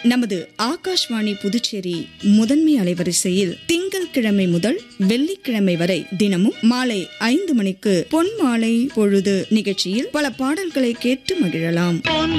நமது ஆகாஷ்வாணி புதுச்சேரி முதன்மை அலைவரிசையில் திங்கட்கிழமை முதல் வெள்ளிக்கிழமை வரை தினமும் மாலை 5 மணிக்கு பொன் மாலை பொழுது நிகழ்ச்சியில் பல பாடல்களை கேட்டு மகிழலாம்.